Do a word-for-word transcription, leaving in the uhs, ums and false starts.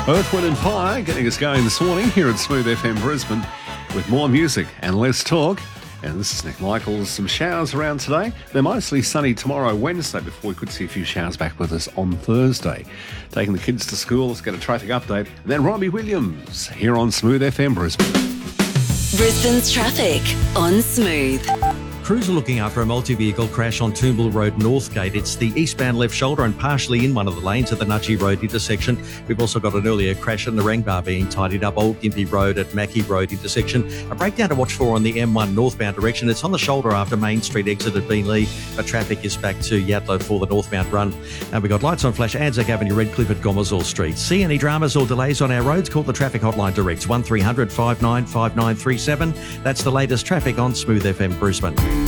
Earth, Wind and Fire getting us going this morning here at Smooth F M Brisbane with more music and less talk. And this is Nick Michaels. Some showers around today. They're mostly sunny tomorrow, Wednesday, before we could see a few showers back with us on Thursday. Taking the kids to school, let's get a traffic update. And then Robbie Williams here on Smooth F M Brisbane. Brisbane's traffic on Smooth. Crews are looking after a multi-vehicle crash on Toombul Road Northgate. It's the eastbound left shoulder and partially in one of the lanes at the Nudgee Road intersection. We've also got an earlier crash in the Narangba being tidied up, Old Gympie Road at Mackie Road intersection. A breakdown to watch for on the M one northbound direction. It's on the shoulder after Main Street exit at Beenleigh, but traffic is back to Yatlow for the northbound run. And we've got lights on flash, Anzac Avenue, Redcliffe at Gomersall Street. See any dramas or delays on our roads? Call the traffic hotline direct, one three hundred five nine five nine three seven. That's the latest traffic on Smooth F M Brisbane.